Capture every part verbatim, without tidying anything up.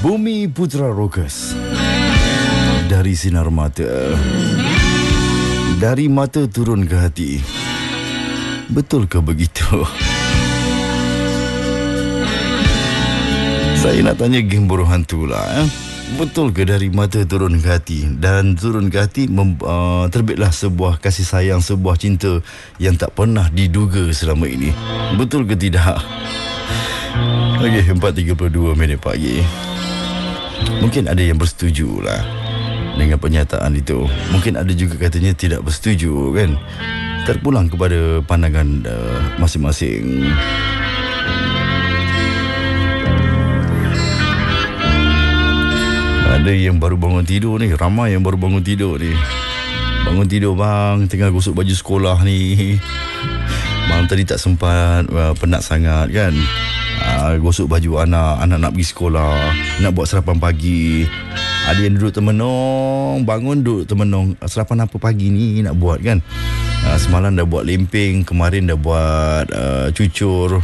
Bumi Putra Rockers. Dari sinar mata, dari mata turun ke hati. Betul ke begitu? Saya nak tanya geng buruh hantu lah, eh? Betul ke dari mata turun ke hati? Dan turun ke hati mem, uh, terbitlah sebuah kasih sayang, sebuah cinta yang tak pernah diduga selama ini. Betul ke tidak? Okey, empat tiga puluh dua minit pagi. Mungkin ada yang bersetuju lah dengan pernyataan itu. Mungkin ada juga katanya tidak bersetuju, kan? Terpulang kepada pandangan uh, masing-masing. Ada yang baru bangun tidur ni. Ramai yang baru bangun tidur ni. Bangun tidur bang, tengah gosok baju sekolah ni. Malam tadi tak sempat, uh, penat sangat kan. uh, Gosok baju anak. Anak nak pergi sekolah, nak buat sarapan pagi. Ada yang duduk termenung. Bangun duduk termenung, sarapan apa pagi ni nak buat kan. uh, Semalam dah buat lempeng, kemarin dah buat uh, cucur.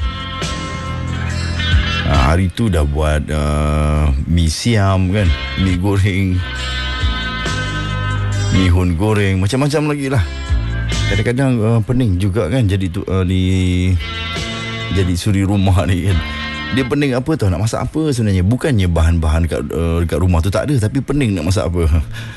Ha, hari tu dah buat uh, mi siam kan, mi goreng, mi hun goreng, macam-macam lagi lah. Kadang-kadang uh, pening juga kan jadi tu, uh, ni jadi suri rumah ni kan. Dia pening apa tau, nak masak apa sebenarnya. Bukannya bahan-bahan kat, uh, dekat rumah tu tak ada, tapi pening nak masak apa.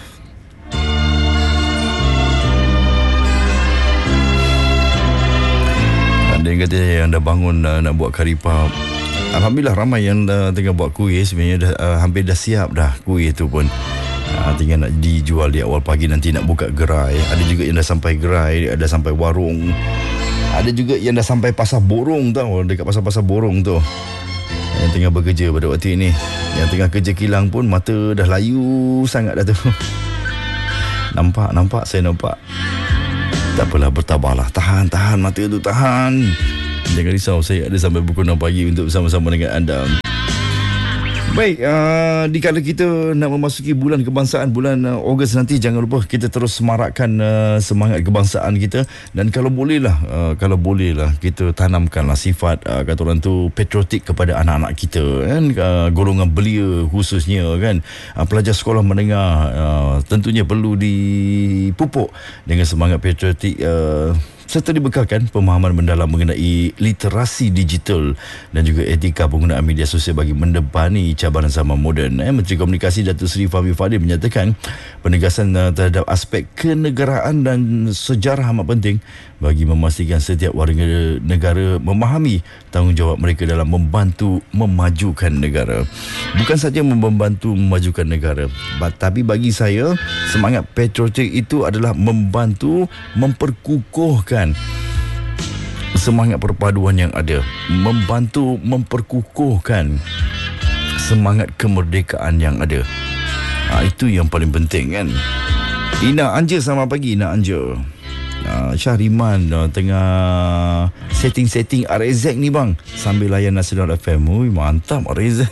Ada yang kata yang dah bangun uh, nak buat kari pap. Alhamdulillah ramai yang uh, tengah buat kuih. Sebenarnya dah, uh, hampir dah siap dah kuih tu pun. uh, Tinggal nak dijual di awal pagi, nanti nak buka gerai. Ada juga yang dah sampai gerai, dah sampai warung. Ada juga yang dah sampai pasar borong tau, dekat pasar-pasar borong tu, yang tengah bekerja pada waktu ini. Yang tengah kerja kilang pun mata dah layu sangat dah tu. Nampak, nampak, saya nampak. Tak apalah, bertabahlah. Tahan, tahan mata tu, tahan. Jangan risau, saya ada sampai pukul enam pagi untuk bersama-sama dengan anda. Baik, uh, di kala kita nak memasuki bulan kebangsaan, bulan uh, Ogos nanti, jangan lupa kita terus semarakkan uh, semangat kebangsaan kita. Dan kalau bolehlah, uh, kalau bolehlah kita tanamkanlah sifat, uh, kata orang tu, patriotik kepada anak-anak kita, kan? Uh, golongan belia khususnya, kan? Uh, pelajar sekolah menengah uh, tentunya perlu dipupuk dengan semangat patriotik, uh, serta dibekalkan pemahaman mendalam mengenai literasi digital dan juga etika penggunaan media sosial bagi mendebani cabaran zaman moden. Eh, Menteri Komunikasi Datuk Seri Fahmi Fadil menyatakan penegasan uh, terhadap aspek kenegaraan dan sejarah amat penting bagi memastikan setiap warga negara memahami tanggungjawab mereka dalam membantu memajukan negara. Bukan saja membantu memajukan negara, tapi bagi saya semangat patriotik itu adalah membantu memperkukuhkan semangat perpaduan yang ada, membantu memperkukuhkan semangat kemerdekaan yang ada. Ha, itu yang paling penting, kan. Ina Anja, selamat pagi Ina Anja. Uh, Syahriman uh, tengah setting-setting R Z ni bang, sambil layan Nasional F M. Ui, mantap R Z.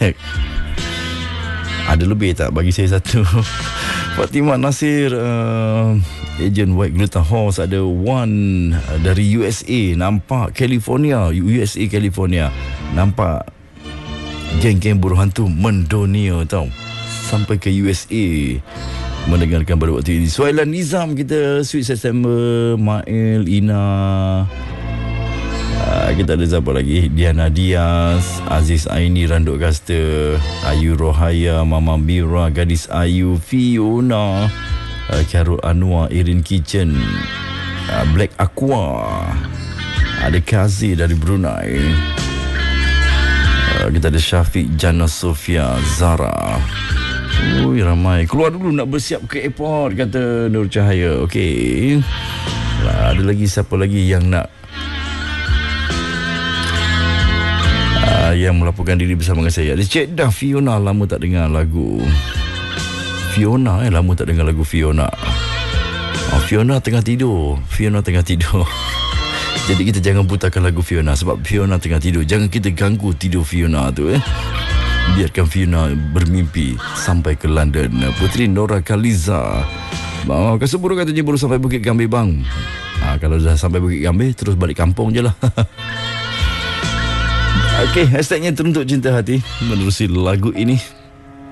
Ada lebih tak bagi saya satu? Fatimah Nasir, uh, Agent White Gluten Horse. Ada One uh, dari U S A. Nampak California, U S A California. Nampak geng-geng buruh hantu mendunia tau, sampai ke U S A mendengarkan pada waktu ini. Suailan Nizam kita, Sweet September, Mail, Ina, uh, kita ada siapa lagi, Diana Diaz, Aziz Aini, Randuk Gaster, Ayu Rohaya, Mama Mira, Gadis Ayu, Fiona, uh, Karul Anwar, Irin Kitchen, uh, Black Aqua, ada Kazi dari Brunei, uh, kita ada Syafiq, Jana Sofia, Zara. Ui, ramai. Keluar dulu nak bersiap ke airport, kata Nur Cahaya. Okey. Ada lagi siapa lagi yang nak uh, yang melaporkan diri bersama dengan saya? Ada Cik Dah Fiona, lama tak dengar lagu Fiona eh lama tak dengar lagu Fiona. Oh, Fiona tengah tidur. Fiona tengah tidur. Jadi kita jangan butakan lagu Fiona sebab Fiona tengah tidur. Jangan kita ganggu tidur Fiona tu, eh. Biarkan Fiona bermimpi sampai ke London. Putri Nora Kaliza, oh, Kasuburu katanya baru sampai Bukit Gambir bang. Ha, kalau dah sampai Bukit Gambir, terus balik kampung je lah. Okey, hashtagnya Teruntuk Cinta Hati menerusi lagu ini.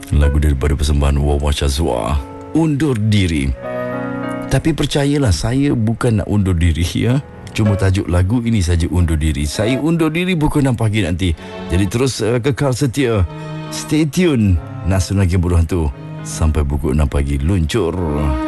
Lagu daripada persembahan Wawa Shazwa, Undur Diri. Tapi percayalah, saya bukan nak undur diri ya. Cuma tajuk lagu ini saja, undur diri. Saya undur diri pukul enam pagi nanti. Jadi terus uh, kekal setia. Stay tune. Nasional Game Bodoh Hantu sampai pukul enam pagi luncur.